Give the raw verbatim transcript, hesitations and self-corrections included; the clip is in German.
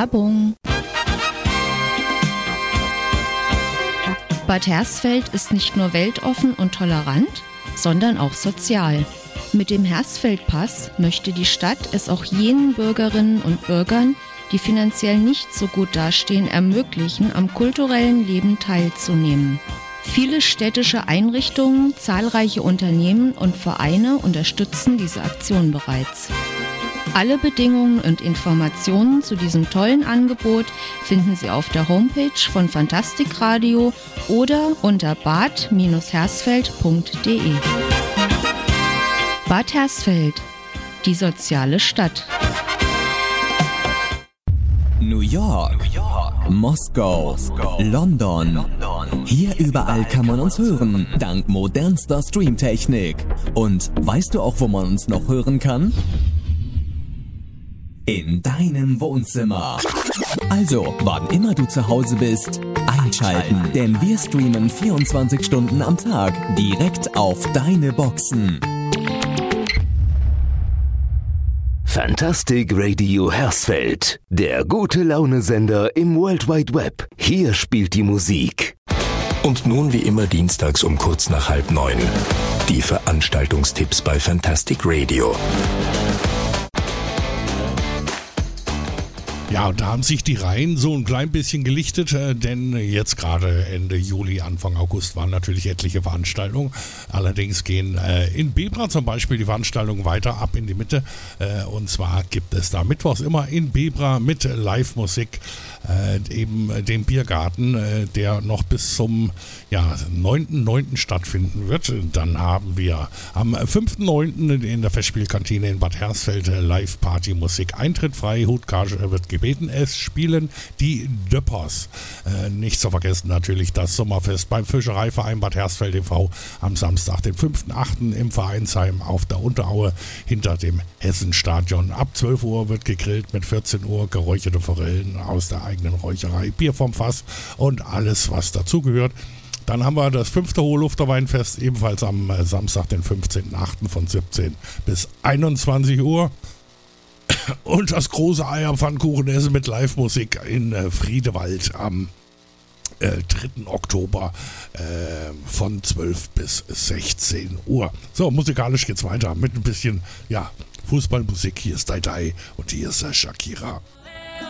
Werbung. Bad Hersfeld ist nicht nur weltoffen und tolerant, sondern auch sozial. Mit dem Hersfeldpass möchte die Stadt es auch jenen Bürgerinnen und Bürgern, die finanziell nicht so gut dastehen, ermöglichen, am kulturellen Leben teilzunehmen. Viele städtische Einrichtungen, zahlreiche Unternehmen und Vereine unterstützen diese Aktion bereits. Alle Bedingungen und Informationen zu diesem tollen Angebot finden Sie auf der Homepage von Fantastikradio oder unter bad hersfeld punkt de. Bad Hersfeld, die soziale Stadt. New York, New York. Moskau, Moskau. London. London. Hier überall kann man uns hören, dank modernster Streamtechnik. Und weißt du auch, wo man uns noch hören kann? In deinem Wohnzimmer. Also, wann immer du zu Hause bist, einschalten, denn wir streamen vierundzwanzig Stunden am Tag direkt auf deine Boxen. Fantastic Radio Hersfeld, der Gute-Laune-Sender im World Wide Web. Hier spielt die Musik. Und nun wie immer dienstags um kurz nach halb neun. Die Veranstaltungstipps bei Fantastic Radio. Ja, und da haben sich die Reihen so ein klein bisschen gelichtet, äh, denn jetzt gerade Ende Juli, Anfang August waren natürlich etliche Veranstaltungen. Allerdings gehen äh, in Bebra zum Beispiel die Veranstaltungen weiter ab in die Mitte. Äh, und zwar gibt es da mittwochs immer in Bebra mit Live-Musik äh, eben den Biergarten, äh, der noch bis zum ja, neunten neunten stattfinden wird. Dann haben wir am fünften neunten in der Festspielkantine in Bad Hersfeld Live-Party-Musik. Eintritt frei, Hutgage wird gebeten. Es spielen die Döppers. Äh, nicht zu vergessen natürlich das Sommerfest beim Fischereiverein Bad Hersfeld e V am Samstag, den fünften achten im Vereinsheim auf der Unteraue hinter dem Hessenstadion. Ab zwölf Uhr wird gegrillt, mit vierzehn Uhr geräucherte Forellen aus der eigenen Räucherei, Bier vom Fass und alles, was dazugehört. Dann haben wir das fünfte Hohe Lufterweinfest, ebenfalls am Samstag, den fünfzehnten achten von siebzehn bis einundzwanzig Uhr. Und das große Eierpfannkuchenessen mit Live-Musik in äh, Friedewald am äh, dritten Oktober äh, von zwölf bis sechzehn Uhr. So, musikalisch geht's weiter mit ein bisschen ja, Fußballmusik. Hier ist Dai Dai und hier ist äh, Shakira.